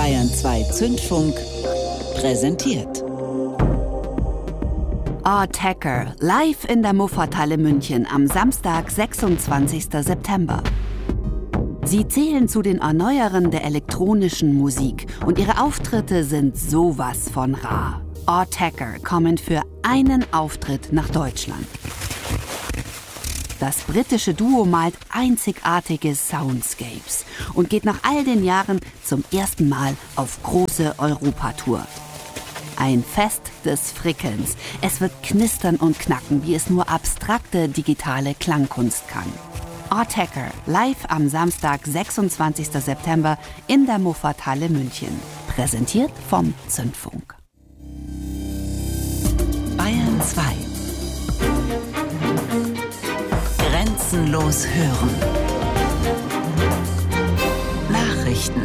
Bayern 2 Zündfunk präsentiert. Attacker, live in der Muffathalle München am Samstag, 26. September. Sie zählen zu den Erneuerern der elektronischen Musik und ihre Auftritte sind sowas von rar. Attacker kommen für einen Auftritt nach Deutschland. Das britische Duo malt einzigartige Soundscapes und geht nach all den Jahren zum ersten Mal auf große Europatour. Ein Fest des Frickelns. Es wird knistern und knacken, wie es nur abstrakte digitale Klangkunst kann. Attacker, live am Samstag, 26. September in der Muffathalle München. Präsentiert vom Zündfunk. Bayern 2. Grenzenlos hören. Nachrichten.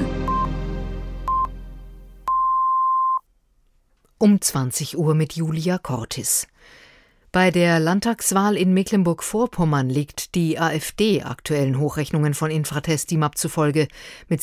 Um 20 Uhr mit Julia Cortis. Bei der Landtagswahl in Mecklenburg-Vorpommern liegt die AfD aktuellen Hochrechnungen von Infratest DIMAP zufolge mit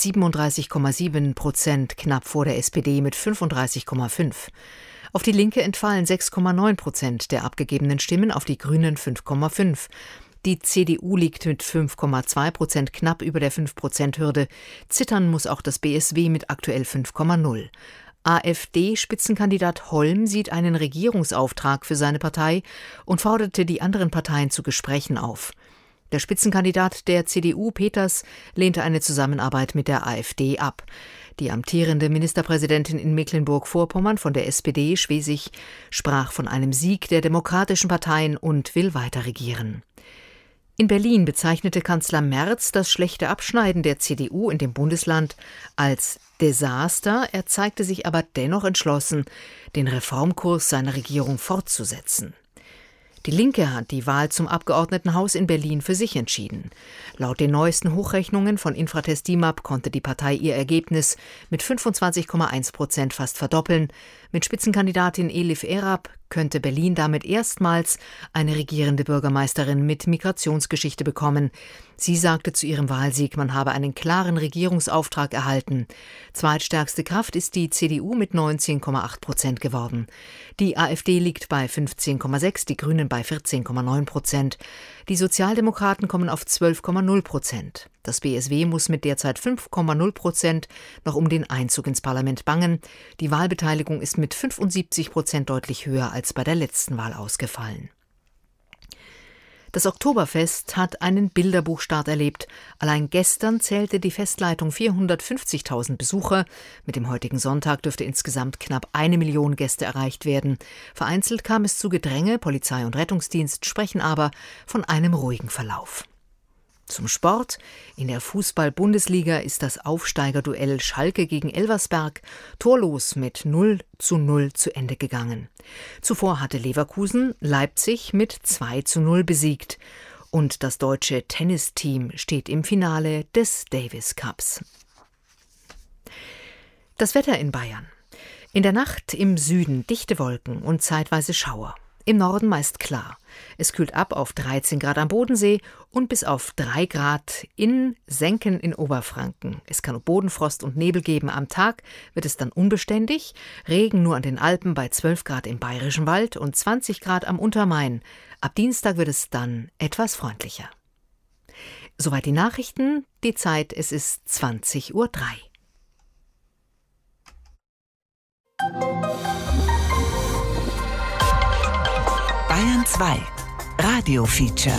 37,7% knapp vor der SPD mit 35,5%. Auf die Linke entfallen 6,9% der abgegebenen Stimmen, auf die Grünen 5,5%. Die CDU liegt mit 5,2% knapp über der 5%-Hürde. Zittern muss auch das BSW mit aktuell 5,0%. AfD-Spitzenkandidat Holm sieht einen Regierungsauftrag für seine Partei und forderte die anderen Parteien zu Gesprächen auf. Der Spitzenkandidat der CDU, Peters, lehnte eine Zusammenarbeit mit der AfD ab. Die amtierende Ministerpräsidentin in Mecklenburg-Vorpommern von der SPD, Schwesig, sprach von einem Sieg der demokratischen Parteien und will weiter regieren. In Berlin bezeichnete Kanzler Merz das schlechte Abschneiden der CDU in dem Bundesland als Desaster. Er zeigte sich aber dennoch entschlossen, den Reformkurs seiner Regierung fortzusetzen. Die Linke hat die Wahl zum Abgeordnetenhaus in Berlin für sich entschieden. Laut den neuesten Hochrechnungen von Infratest DIMAP konnte die Partei ihr Ergebnis mit 25,1% fast verdoppeln. Mit Spitzenkandidatin Elif Erab könnte Berlin damit erstmals eine regierende Bürgermeisterin mit Migrationsgeschichte bekommen. Sie sagte zu ihrem Wahlsieg, man habe einen klaren Regierungsauftrag erhalten. Zweitstärkste Kraft ist die CDU mit 19,8% geworden. Die AfD liegt bei 15,6%, die Grünen bei 14,9%. Die Sozialdemokraten kommen auf 12,0%. Das BSW muss mit derzeit 5,0% noch um den Einzug ins Parlament bangen. Die Wahlbeteiligung ist mit 75% deutlich höher als bei der letzten Wahl ausgefallen. Das Oktoberfest hat einen Bilderbuchstart erlebt. Allein gestern zählte die Festleitung 450.000 Besucher. Mit dem heutigen Sonntag dürfte insgesamt knapp 1 Million Gäste erreicht werden. Vereinzelt kam es zu Gedränge, Polizei und Rettungsdienst sprechen aber von einem ruhigen Verlauf. Zum Sport. In der Fußball-Bundesliga ist das Aufsteigerduell Schalke gegen Elversberg torlos mit 0:0 zu Ende gegangen. Zuvor hatte Leverkusen Leipzig mit 2:0 besiegt. Und das deutsche Tennisteam steht im Finale des Davis Cups. Das Wetter in Bayern. In der Nacht im Süden dichte Wolken und zeitweise Schauer. Im Norden meist klar. Es kühlt ab auf 13 Grad am Bodensee und bis auf 3 Grad in Senken in Oberfranken. Es kann Bodenfrost und Nebel geben. Am Tag wird es dann unbeständig. Regen nur an den Alpen bei 12 Grad im Bayerischen Wald und 20 Grad am Untermain. Ab Dienstag wird es dann etwas freundlicher. Soweit die Nachrichten. Die Zeit, es ist 20:03 Uhr. Bayern 2 Radio-Feature.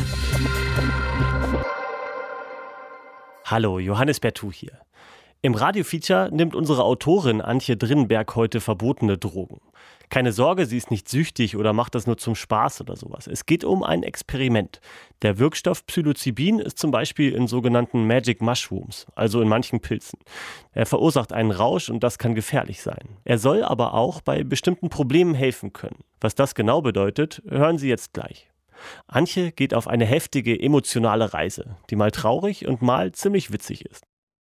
Hallo, Johannes Bertou hier. Im Radio-Feature nimmt unsere Autorin Antje Drinnenberg heute verbotene Drogen. Keine Sorge, sie ist nicht süchtig oder macht das nur zum Spaß oder sowas. Es geht um ein Experiment. Der Wirkstoff Psilocybin ist zum Beispiel in sogenannten Magic Mushrooms, also in manchen Pilzen. Er verursacht einen Rausch und das kann gefährlich sein. Er soll aber auch bei bestimmten Problemen helfen können. Was das genau bedeutet, hören Sie jetzt gleich. Antje geht auf eine heftige emotionale Reise, die mal traurig und mal ziemlich witzig ist.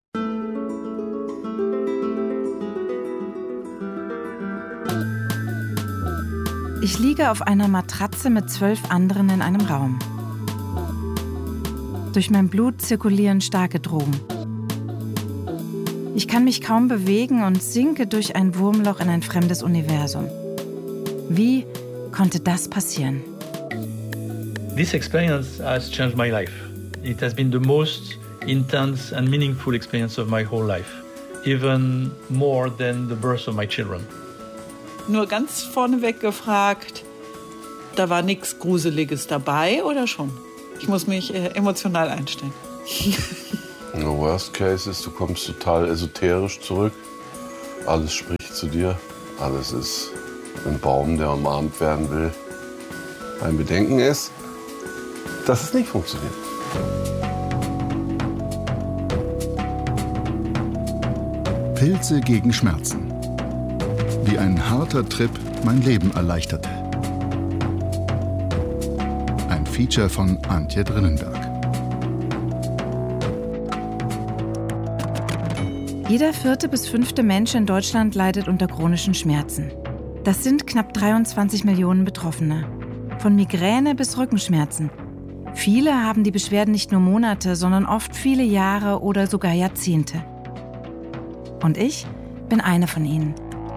Ich liege auf einer Matratze mit 12 anderen in einem Raum. Durch mein Blut zirkulieren starke Drogen. Ich kann mich kaum bewegen und sinke durch ein Wurmloch in ein fremdes Universum. Wie konnte das passieren? This experience has changed my life. It has been the most intense and meaningful experience of my whole life. Even more than the birth of my children. Nur ganz vorneweg gefragt, da war nichts Gruseliges dabei oder schon? Ich muss mich emotional einstellen. No, worst case ist, du kommst total esoterisch zurück. Alles spricht zu dir. Alles ist ein Baum, der umarmt werden will. Mein Bedenken ist, dass es nicht funktioniert. Pilze gegen Schmerzen. Wie ein harter Trip mein Leben erleichterte. Ein Feature von Antje Drinnenberg. Jeder 4. bis 5. Mensch in Deutschland leidet unter chronischen Schmerzen. Das sind knapp 23 Millionen Betroffene. Von Migräne bis Rückenschmerzen. Viele haben die Beschwerden nicht nur Monate, sondern oft viele Jahre oder sogar Jahrzehnte. Und ich bin eine von ihnen.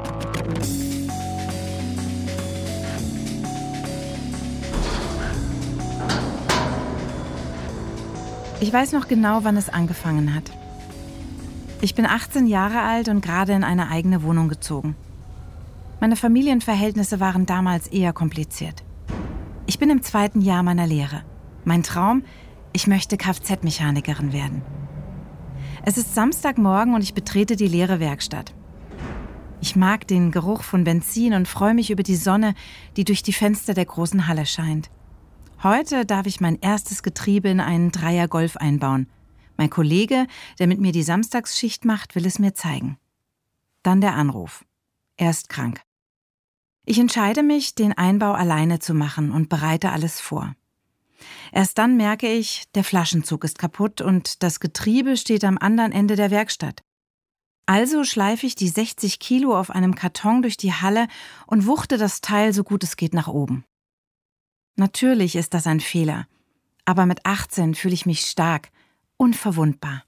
Ich weiß noch genau, wann es angefangen hat. Ich bin 18 Jahre alt und gerade in eine eigene Wohnung gezogen. Meine Familienverhältnisse waren damals eher kompliziert. Ich bin im 2. Jahr meiner Lehre. Mein Traum? Ich möchte Kfz-Mechanikerin werden. Es ist Samstagmorgen und ich betrete die leere Werkstatt. Ich mag den Geruch von Benzin und freue mich über die Sonne, die durch die Fenster der großen Halle scheint. Heute darf ich mein erstes Getriebe in einen Dreier-Golf einbauen. Mein Kollege, der mit mir die Samstagsschicht macht, will es mir zeigen. Dann der Anruf. Er ist krank. Ich entscheide mich, den Einbau alleine zu machen und bereite alles vor. Erst dann merke ich, der Flaschenzug ist kaputt und das Getriebe steht am anderen Ende der Werkstatt. Also schleife ich die 60 Kilo auf einem Karton durch die Halle und wuchte das Teil so gut es geht nach oben. Natürlich ist das ein Fehler, aber mit 18 fühle ich mich stark, unverwundbar.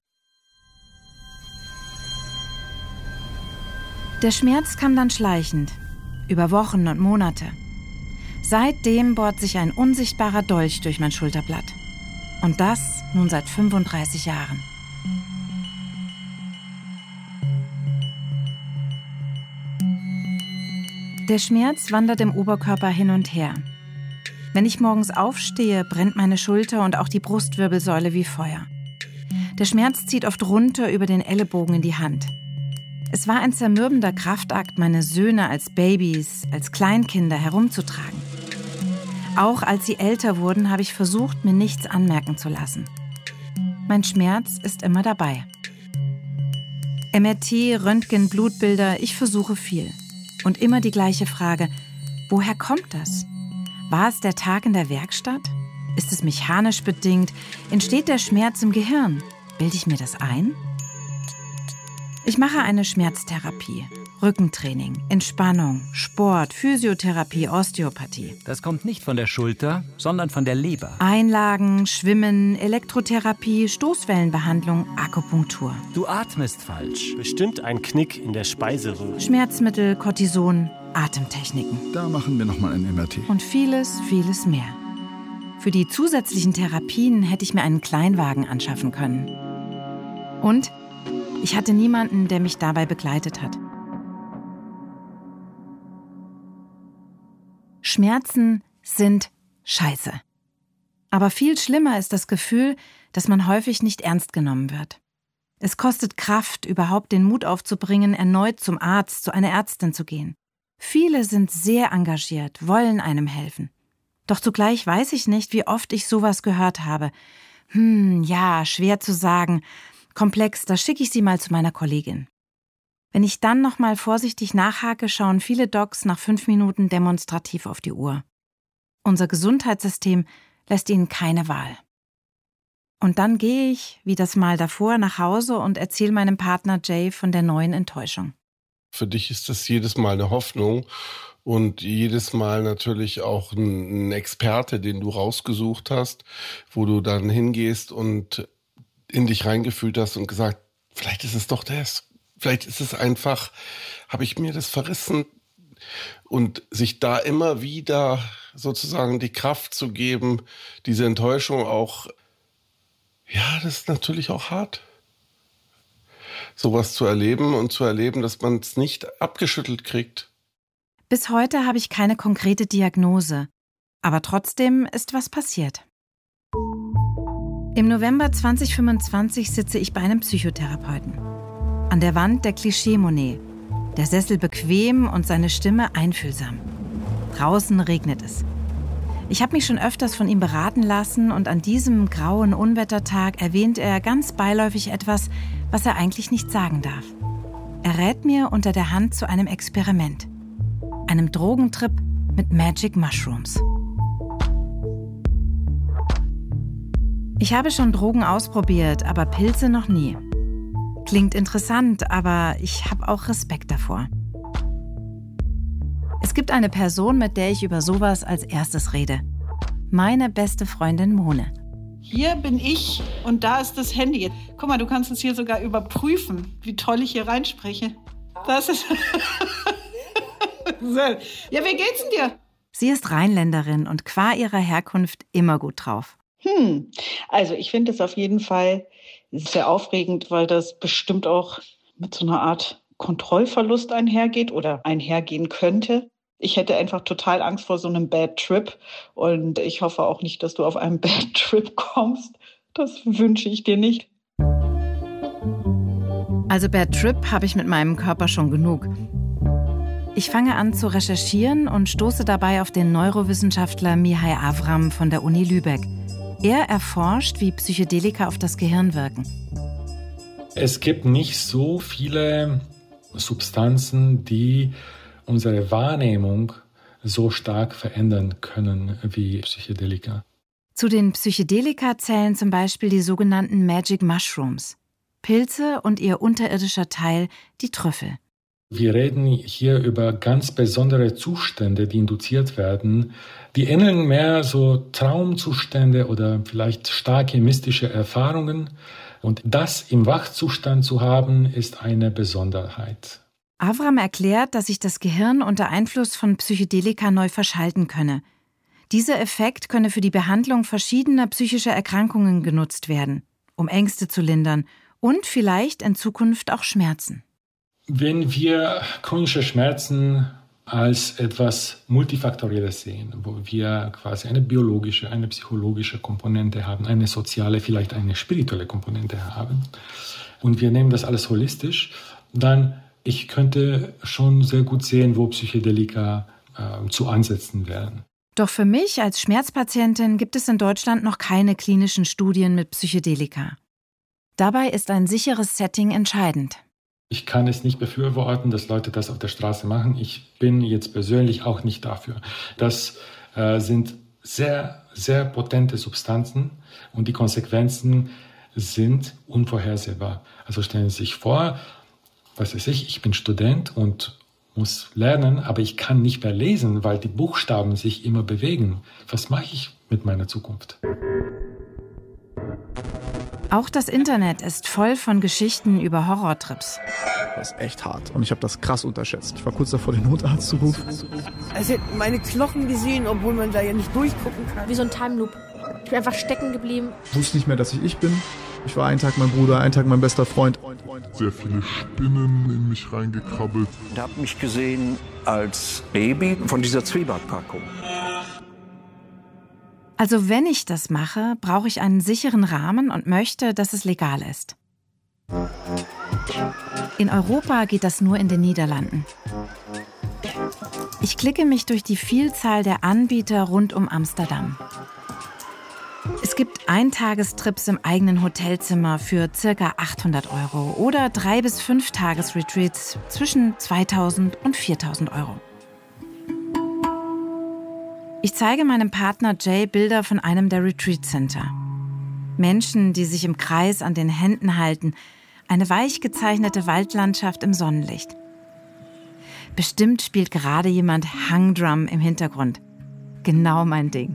Der Schmerz kam dann schleichend, über Wochen und Monate. Seitdem bohrt sich ein unsichtbarer Dolch durch mein Schulterblatt. Und das nun seit 35 Jahren. Der Schmerz wandert im Oberkörper hin und her. Wenn ich morgens aufstehe, brennt meine Schulter und auch die Brustwirbelsäule wie Feuer. Der Schmerz zieht oft runter über den Ellenbogen in die Hand. Es war ein zermürbender Kraftakt, meine Söhne als Babys, als Kleinkinder herumzutragen. Auch als sie älter wurden, habe ich versucht, mir nichts anmerken zu lassen. Mein Schmerz ist immer dabei. MRT, Röntgen, Blutbilder, ich versuche viel. Und immer die gleiche Frage: Woher kommt das? War es der Tag in der Werkstatt? Ist es mechanisch bedingt? Entsteht der Schmerz im Gehirn? Bilde ich mir das ein? Ich mache eine Schmerztherapie, Rückentraining, Entspannung, Sport, Physiotherapie, Osteopathie. Das kommt nicht von der Schulter, sondern von der Leber. Einlagen, Schwimmen, Elektrotherapie, Stoßwellenbehandlung, Akupunktur. Du atmest falsch. Bestimmt ein Knick in der Speiseröhre. Schmerzmittel, Cortison, Atemtechniken. Da machen wir nochmal ein MRT. Und vieles, vieles mehr. Für die zusätzlichen Therapien hätte ich mir einen Kleinwagen anschaffen können. Und ich hatte niemanden, der mich dabei begleitet hat. Schmerzen sind scheiße. Aber viel schlimmer ist das Gefühl, dass man häufig nicht ernst genommen wird. Es kostet Kraft, überhaupt den Mut aufzubringen, erneut zum Arzt, zu einer Ärztin zu gehen. Viele sind sehr engagiert, wollen einem helfen. Doch zugleich weiß ich nicht, wie oft ich sowas gehört habe. Ja, schwer zu sagen. Komplex, da schicke ich Sie mal zu meiner Kollegin. Wenn ich dann noch mal vorsichtig nachhake, schauen viele Docs nach 5 Minuten demonstrativ auf die Uhr. Unser Gesundheitssystem lässt ihnen keine Wahl. Und dann gehe ich, wie das Mal davor, nach Hause und erzähle meinem Partner Jay von der neuen Enttäuschung. Für dich ist das jedes Mal eine Hoffnung und jedes Mal natürlich auch ein Experte, den du rausgesucht hast, wo du dann hingehst und in dich reingefühlt hast und gesagt, vielleicht ist es doch das. Vielleicht ist es einfach, habe ich mir das verrissen und sich da immer wieder sozusagen die Kraft zu geben, diese Enttäuschung auch, ja, das ist natürlich auch hart, sowas zu erleben und zu erleben, dass man es nicht abgeschüttelt kriegt. Bis heute habe ich keine konkrete Diagnose, aber trotzdem ist was passiert. Im November 2025 sitze ich bei einem Psychotherapeuten. An der Wand der Klischee-Monet. Der Sessel bequem und seine Stimme einfühlsam. Draußen regnet es. Ich habe mich schon öfters von ihm beraten lassen und an diesem grauen Unwettertag erwähnt er ganz beiläufig etwas, was er eigentlich nicht sagen darf. Er rät mir unter der Hand zu einem Experiment. Einem Drogentrip mit Magic Mushrooms. Ich habe schon Drogen ausprobiert, aber Pilze noch nie. Klingt interessant, aber ich habe auch Respekt davor. Es gibt eine Person, mit der ich über sowas als erstes rede. Meine beste Freundin Mone. Hier bin ich und da ist das Handy. Guck mal, du kannst es hier sogar überprüfen, wie toll ich hier reinspreche. Das ist... Ja, wie geht's denn dir? Sie ist Rheinländerin und qua ihrer Herkunft immer gut drauf. Also ich finde es auf jeden Fall sehr aufregend, weil das bestimmt auch mit so einer Art Kontrollverlust einhergeht oder einhergehen könnte. Ich hätte einfach total Angst vor so einem Bad Trip und ich hoffe auch nicht, dass du auf einen Bad Trip kommst. Das wünsche ich dir nicht. Also Bad Trip habe ich mit meinem Körper schon genug. Ich fange an zu recherchieren und stoße dabei auf den Neurowissenschaftler Mihai Avram von der Uni Lübeck. Er erforscht, wie Psychedelika auf das Gehirn wirken. Es gibt nicht so viele Substanzen, die unsere Wahrnehmung so stark verändern können wie Psychedelika. Zu den Psychedelika zählen zum Beispiel die sogenannten Magic Mushrooms. Pilze und ihr unterirdischer Teil, die Trüffel. Wir reden hier über ganz besondere Zustände, die induziert werden. Die ähneln mehr so Traumzustände oder vielleicht starke mystische Erfahrungen. Und das im Wachzustand zu haben, ist eine Besonderheit. Avram erklärt, dass sich das Gehirn unter Einfluss von Psychedelika neu verschalten könne. Dieser Effekt könne für die Behandlung verschiedener psychischer Erkrankungen genutzt werden, um Ängste zu lindern und vielleicht in Zukunft auch Schmerzen. Wenn wir chronische Schmerzen als etwas Multifaktorielles sehen, wo wir quasi eine biologische, eine psychologische Komponente haben, eine soziale, vielleicht eine spirituelle Komponente haben, und wir nehmen das alles holistisch, dann ich könnte schon sehr gut sehen, wo Psychedelika zu ansetzen wären. Doch für mich als Schmerzpatientin gibt es in Deutschland noch keine klinischen Studien mit Psychedelika. Dabei ist ein sicheres Setting entscheidend. Ich kann es nicht befürworten, dass Leute das auf der Straße machen. Ich bin jetzt persönlich auch nicht dafür. Das sind sehr, sehr potente Substanzen und die Konsequenzen sind unvorhersehbar. Also stellen Sie sich vor, was weiß ich bin Student und muss lernen, aber ich kann nicht mehr lesen, weil die Buchstaben sich immer bewegen. Was mache ich mit meiner Zukunft? Auch das Internet ist voll von Geschichten über Horrortrips. Das ist echt hart und ich habe das krass unterschätzt. Ich war kurz davor, den Notarzt zu rufen. Also meine Knochen gesehen, obwohl man da ja nicht durchgucken kann. Wie so ein Time Loop. Ich bin einfach stecken geblieben. Ich wusste nicht mehr, dass ich bin. Ich war einen Tag mein Bruder, einen Tag mein bester Freund. Sehr viele Spinnen in mich reingekrabbelt. Ich habe mich gesehen als Baby von dieser Zwiebackpackung. Also wenn ich das mache, brauche ich einen sicheren Rahmen und möchte, dass es legal ist. In Europa geht das nur in den Niederlanden. Ich klicke mich durch die Vielzahl der Anbieter rund um Amsterdam. Es gibt Eintagestrips im eigenen Hotelzimmer für ca. 800 € oder 3 bis 5 Tagesretreats zwischen 2.000 und 4.000 €. Ich zeige meinem Partner Jay Bilder von einem der Retreat-Center. Menschen, die sich im Kreis an den Händen halten, eine weich gezeichnete Waldlandschaft im Sonnenlicht. Bestimmt spielt gerade jemand Hangdrum im Hintergrund. Genau mein Ding.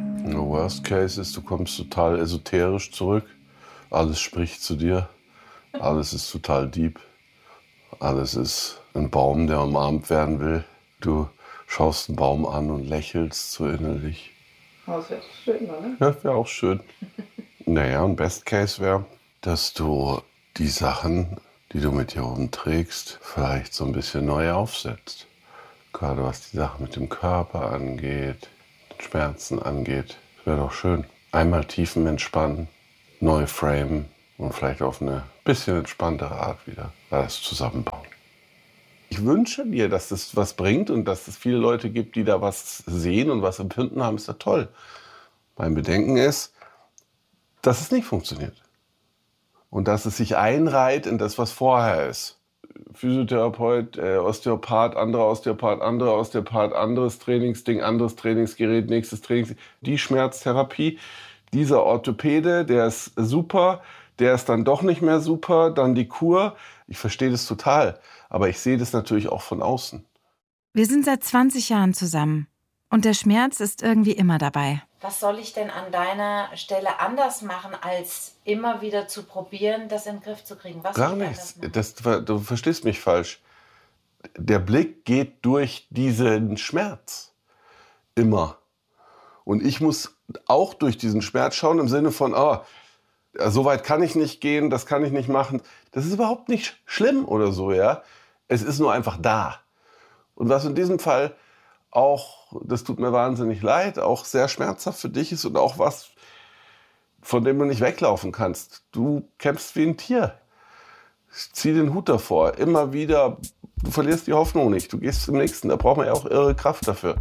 Worst Case ist, du kommst total esoterisch zurück. Alles spricht zu dir. Alles ist total deep. Alles ist ein Baum, der umarmt werden will. Du schaust einen Baum an und lächelst so innerlich. Oh, das wäre schön, oder? Ja, wäre auch schön. Naja, ein Best Case wäre, dass du die Sachen, die du mit dir rumträgst, vielleicht so ein bisschen neu aufsetzt. Gerade was die Sache mit dem Körper angeht, Schmerzen angeht. Das wäre doch schön. Einmal tiefen entspannen, neu framen und vielleicht auf eine bisschen entspanntere Art wieder alles zusammenbauen. Ich wünsche dir, dass das was bringt und dass es viele Leute gibt, die da was sehen und was empfinden haben, ist ja toll. Mein Bedenken ist, dass es nicht funktioniert. Und dass es sich einreiht in das, was vorher ist. Physiotherapeut, Osteopath, anderer Osteopath, anderes Trainingsding, anderes Trainingsgerät, nächstes Trainings. Die Schmerztherapie, dieser Orthopäde, der ist super, der ist dann doch nicht mehr super, dann die Kur. Ich verstehe das total, aber ich sehe das natürlich auch von außen. Wir sind seit 20 Jahren zusammen und der Schmerz ist irgendwie immer dabei. Was soll ich denn an deiner Stelle anders machen, als immer wieder zu probieren, das in den Griff zu kriegen? Was Gar nichts. Du verstehst mich falsch. Der Blick geht durch diesen Schmerz. Immer. Und ich muss auch durch diesen Schmerz schauen im Sinne von, so weit kann ich nicht gehen, das kann ich nicht machen. Das ist überhaupt nicht schlimm oder so, ja. Es ist nur einfach da. Und was in diesem Fall auch, das tut mir wahnsinnig leid, auch sehr schmerzhaft für dich ist und auch was, von dem du nicht weglaufen kannst. Du kämpfst wie ein Tier. Zieh den Hut davor. Immer wieder, du verlierst die Hoffnung nicht. Du gehst zum nächsten. Da braucht man ja auch irre Kraft dafür.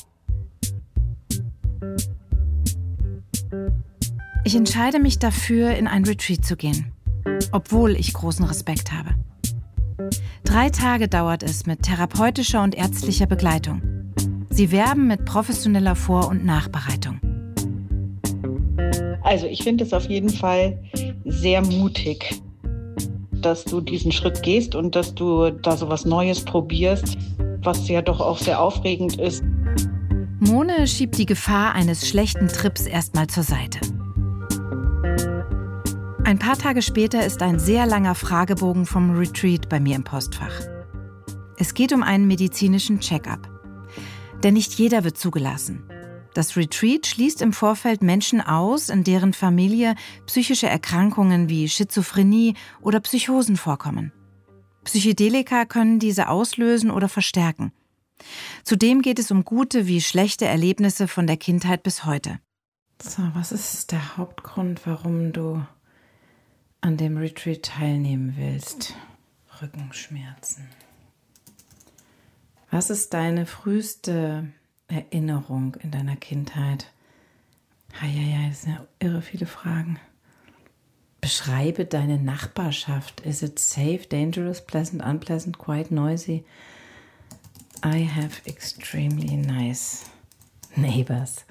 Ich entscheide mich dafür, in ein Retreat zu gehen, obwohl ich großen Respekt habe. 3 Tage dauert es mit therapeutischer und ärztlicher Begleitung. Sie werben mit professioneller Vor- und Nachbereitung. Also ich finde es auf jeden Fall sehr mutig, dass du diesen Schritt gehst und dass du da so was Neues probierst, was ja doch auch sehr aufregend ist. Mone schiebt die Gefahr eines schlechten Trips erstmal zur Seite. Ein paar Tage später ist ein sehr langer Fragebogen vom Retreat bei mir im Postfach. Es geht um einen medizinischen Check-up. Denn nicht jeder wird zugelassen. Das Retreat schließt im Vorfeld Menschen aus, in deren Familie psychische Erkrankungen wie Schizophrenie oder Psychosen vorkommen. Psychedelika können diese auslösen oder verstärken. Zudem geht es um gute wie schlechte Erlebnisse von der Kindheit bis heute. So, was ist der Hauptgrund, warum du an dem Retreat teilnehmen willst? Rückenschmerzen. Was ist deine früheste Erinnerung in deiner Kindheit? Das sind ja irre viele Fragen. Beschreibe deine Nachbarschaft. Is it safe, dangerous, pleasant, unpleasant, quiet, noisy? I have extremely nice neighbors.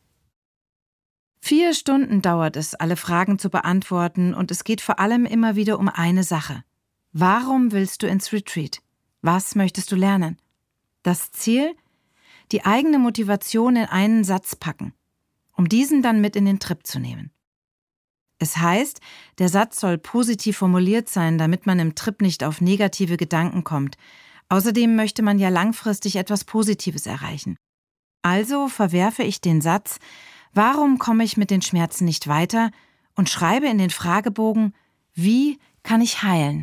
4 Stunden dauert es, alle Fragen zu beantworten, und es geht vor allem immer wieder um eine Sache. Warum willst du ins Retreat? Was möchtest du lernen? Das Ziel? Die eigene Motivation in einen Satz packen, um diesen dann mit in den Trip zu nehmen. Es heißt, der Satz soll positiv formuliert sein, damit man im Trip nicht auf negative Gedanken kommt. Außerdem möchte man ja langfristig etwas Positives erreichen. Also verwerfe ich den Satz, warum komme ich mit den Schmerzen nicht weiter, und schreibe in den Fragebogen, wie kann ich heilen?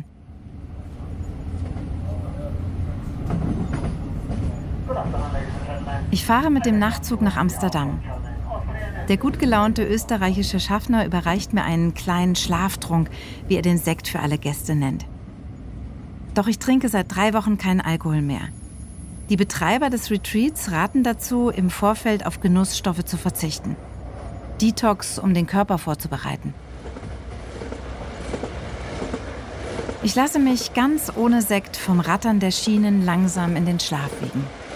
Ich fahre mit dem Nachtzug nach Amsterdam. Der gut gelaunte österreichische Schaffner überreicht mir einen kleinen Schlaftrunk, wie er den Sekt für alle Gäste nennt. Doch ich trinke seit 3 Wochen keinen Alkohol mehr. Die Betreiber des Retreats raten dazu, im Vorfeld auf Genussstoffe zu verzichten. Detox, um den Körper vorzubereiten. Ich lasse mich ganz ohne Sekt vom Rattern der Schienen langsam in den Schlaf wiegen.